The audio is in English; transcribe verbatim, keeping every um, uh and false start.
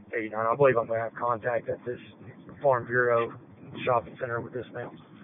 eighty-nine. I believe I'm going to have contact at this Farm Bureau shopping center with this now.